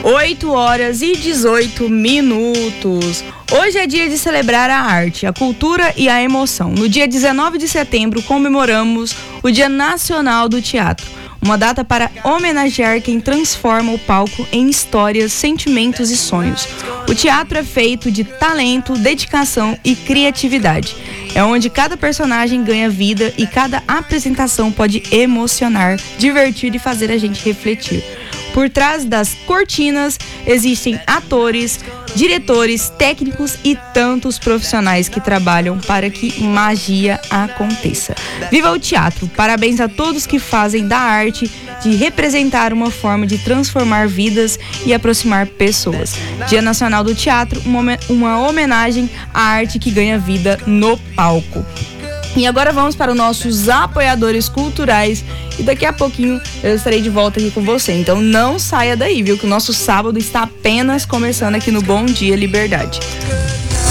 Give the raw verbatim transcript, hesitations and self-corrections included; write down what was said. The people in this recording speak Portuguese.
oito horas e dezoito minutos. Hoje é dia de celebrar a arte, a cultura e a emoção. No dia dezenove de setembro, comemoramos o Dia Nacional do Teatro. Uma data para homenagear quem transforma o palco em histórias, sentimentos e sonhos. O teatro é feito de talento, dedicação e criatividade. É onde cada personagem ganha vida e cada apresentação pode emocionar, divertir e fazer a gente refletir. Por trás das cortinas existem atores, diretores, técnicos e tantos profissionais que trabalham para que magia aconteça. Viva o teatro! Parabéns a todos que fazem da arte de representar uma forma de transformar vidas e aproximar pessoas. Dia Nacional do Teatro, uma, uma homenagem à arte que ganha vida no palco. E agora vamos para os nossos apoiadores culturais e daqui a pouquinho eu estarei de volta aqui com você. Então não saia daí, viu? Que o nosso sábado está apenas começando aqui no Bom Dia Liberdade.